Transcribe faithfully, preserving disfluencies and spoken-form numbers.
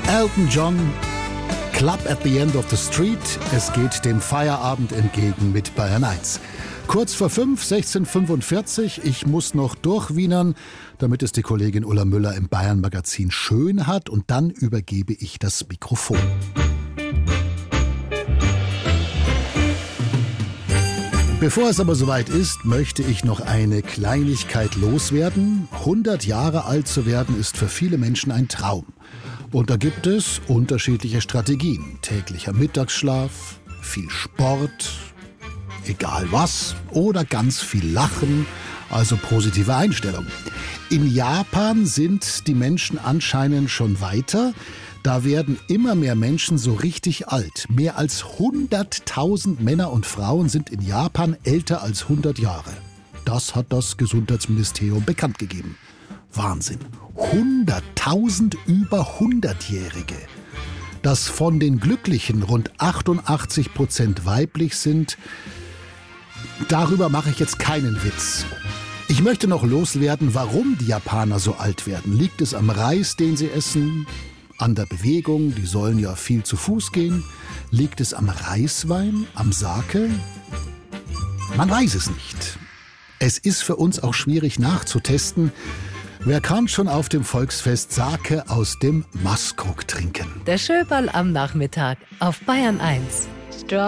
Elton John, Club at the End of the Street. Es geht dem Feierabend entgegen mit Bayern eins. Kurz vor fünf, sechzehn Uhr fünfundvierzig. Ich muss noch durchwienern, damit es die Kollegin Ulla Müller im Bayern-Magazin schön hat. Und dann übergebe ich das Mikrofon. Bevor es aber soweit ist, möchte ich noch eine Kleinigkeit loswerden. hundert Jahre alt zu werden ist für viele Menschen ein Traum. Und da gibt es unterschiedliche Strategien. Täglicher Mittagsschlaf, viel Sport, egal was, oder ganz viel Lachen, also positive Einstellung. In Japan sind die Menschen anscheinend schon weiter. Da werden immer mehr Menschen so richtig alt. Mehr als hunderttausend Männer und Frauen sind in Japan älter als hundert Jahre. Das hat das Gesundheitsministerium bekannt gegeben. Wahnsinn. hunderttausend über hundertjährige. Dass von den Glücklichen rund achtundachtzig Prozent weiblich sind, darüber mache ich jetzt keinen Witz. Ich möchte noch loswerden, warum die Japaner so alt werden. Liegt es am Reis, den sie essen? An der Bewegung, die sollen ja viel zu Fuß gehen. Liegt es am Reiswein, am Sake? Man weiß es nicht. Es ist für uns auch schwierig nachzutesten. Wer kann schon auf dem Volksfest Sake aus dem Maskrug trinken? Der Schöberl am Nachmittag auf Bayern eins.